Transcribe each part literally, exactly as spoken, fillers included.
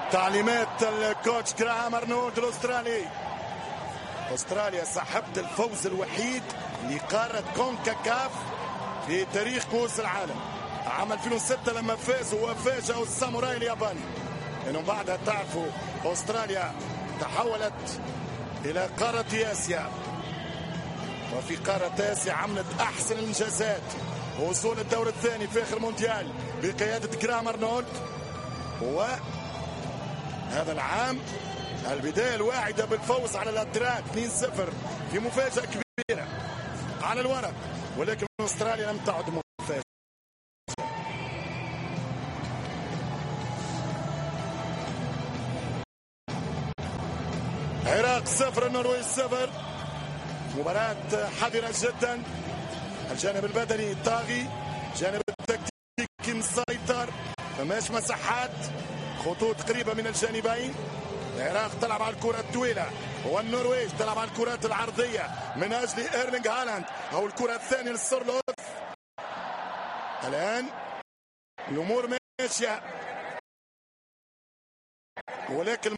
تعليمات الكوتش جراهام أرنولد الأسترالي. أستراليا صاحبة الفوز الوحيد لقارة كونكاكاف في تاريخ كؤوس العالم عام ألفين وستة لما فازوا وفاجئوا الساموراي الياباني. انهم بعدها تعرفوا أستراليا تحولت إلى قارة آسيا، وفي قارة آسيا عملت أحسن الإنجازات، وصول الدور الثاني في آخر مونديال بقيادة جراهام أرنولد. وهذا العام البداية الواعدة بالفوز على الأتراك اثنين صفر في مفاجأة كبيرة على الورق، ولكن أستراليا لم تعد مفاجأة. العراق صفر النرويج صفر. مباراة حذرة جدا، الجانب البدني طاغي، الجانب التكتيكي مسيطر، فماش مساحات، خطوط قريبة من الجانبين. العراق تلعب على الكرة الطويلة والنرويج تلعب على الكرات العرضية من أجل إيرلينغ هالاند أو الكرة الثانية للسورلوث. الآن الأمور ماشية، ولكن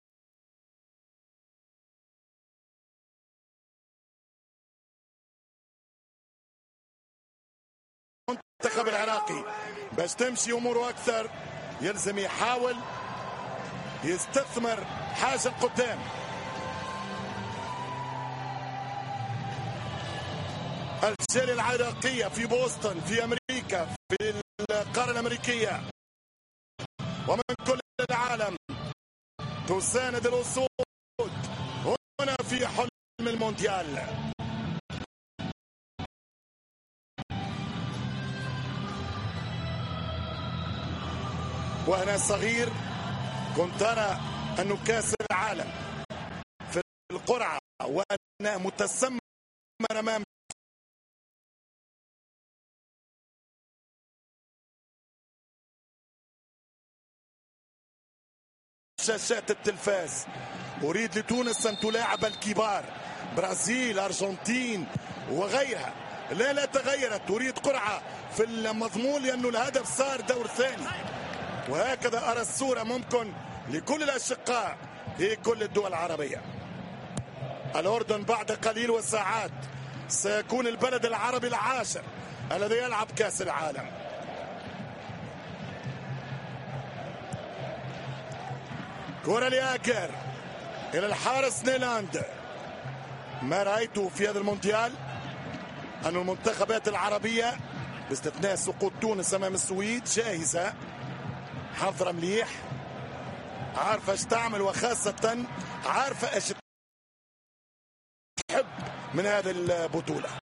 المنتخب العراقي باش تمشي أموره أكثر يلزم يحاول يستثمر حاجة قدام. الجالية العراقية في بوسطن في أمريكا في القارة الأمريكية ومن كل العالم تساند الأسود هنا في حلم المونديال. وأنا صغير كنت أرى أنه كأس العالم في القرعة وأنا متسمر أمام شاشات التلفاز. أريد لتونس أن تلاعب الكبار، برازيل، أرجنتين وغيرها. لا لا تغيرت، أريد قرعة في المضمون لأنه الهدف صار دور ثاني. وهكذا أرى الصورة ممكن لكل الأشقاء في كل الدول العربية. الأردن بعد قليل وساعات سيكون البلد العربي العاشر الذي يلعب كأس العالم. كرة لآكر إلى الحارس نيلاند. ما رأيته في هذا المونديال أن المنتخبات العربية باستثناء سقوط تونس أمام السويد جاهزة، حاضرة مليح، عارفة ايش تعمل، وخاصة عارفة ايش تحب من هذه البطولة.